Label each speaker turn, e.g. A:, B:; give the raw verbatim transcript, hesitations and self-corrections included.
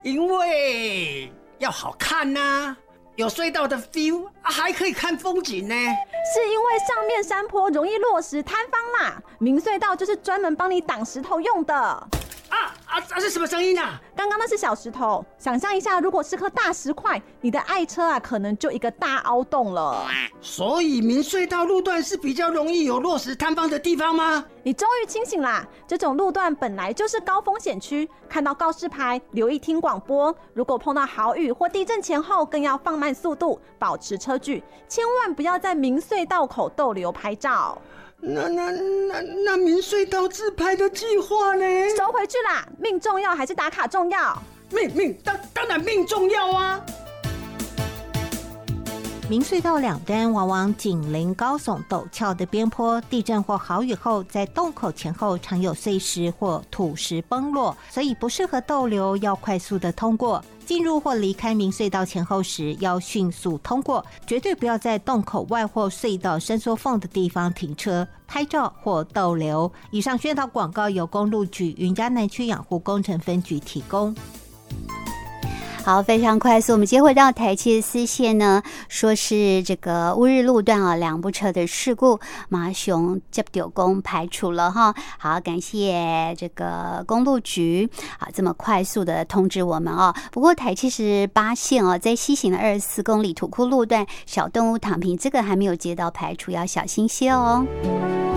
A: 因为要好看啊，有隧道的 feel，啊、还可以看风景呢。
B: 是因为上面山坡容易落石坍方啦，明隧道就是专门帮你挡石头用的。
A: 啊啊！这、啊、是什么声音啊？
B: 刚刚那是小石头，想象一下，如果是颗大石块，你的爱车啊，可能就一个大凹洞了。
A: 所以明隧道路段是比较容易有落石坍方的地方吗？
B: 你终于清醒啦！这种路段本来就是高风险区，看到告示牌留意听广播。如果碰到豪雨或地震前后，更要放慢速度，保持车距，千万不要在明隧道口逗留拍照。
A: 那那那那明隧道自拍的计划呢？
B: 收回去啦！命重要还是打卡重要？
A: 命命当当然命重要啊！
C: 明隧道两端往往紧邻高耸陡峭的边坡，地震或豪雨后，在洞口前后常有碎石或土石崩落，所以不适合逗留，要快速的通过。进入或离开明隧道前后时，要迅速通过，绝对不要在洞口外或隧道伸缩缝的地方停车、拍照或逗留。以上宣导广告由公路局云嘉南区养护工程分局提供。
D: 好，非常快速，我们接回到台七的司线呢，说是这个乌日路段啊，两部车的事故，马雄接丢工排除了哈。好，感谢这个公路局啊，这么快速的通知我们哦。不过台七十八线哦，在西行的二十四公里土库路段，小动物躺平，这个还没有接到排除，要小心些哦。